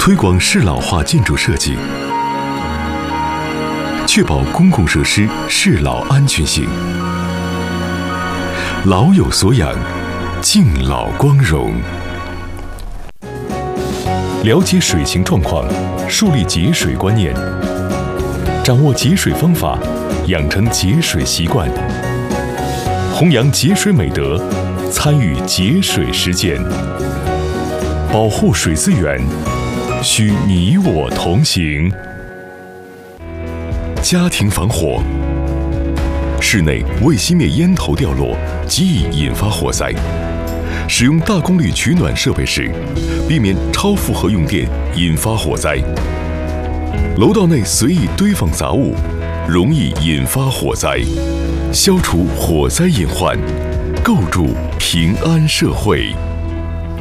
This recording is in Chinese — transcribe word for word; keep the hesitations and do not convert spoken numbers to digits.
推广适老化建筑设计，确保公共设施适老安全性。老有所养，敬老光荣。了解水情状况，树立节水观念，掌握节水方法，养成节水习惯，弘扬节水美德，参与节水实践。保护水资源，需你我同行。家庭防火，室内未熄灭烟头掉落，极易引发火灾。使用大功率取暖设备时，避免超负荷用电引发火灾。楼道内随意堆放杂物，容易引发火灾。消除火灾隐患，构筑平安社会。